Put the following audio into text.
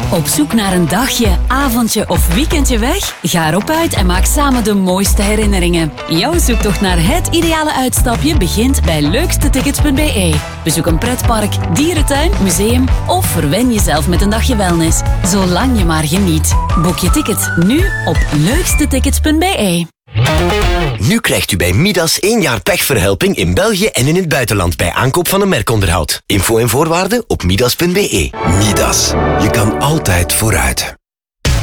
Op zoek naar een dagje, avondje of weekendje weg? Ga erop uit en maak samen de mooiste herinneringen. Jouw zoektocht naar het ideale uitstapje begint bij leukstetickets.be. Bezoek een pretpark, dierentuin, museum of verwen jezelf met een dagje wellness. Zolang je maar geniet. Boek je tickets nu op leukstetickets.be. Nu krijgt u bij Midas 1 jaar pechverhelping in België en in het buitenland bij aankoop van een merkonderhoud. Info en voorwaarden op midas.be. Midas. Je kan altijd vooruit.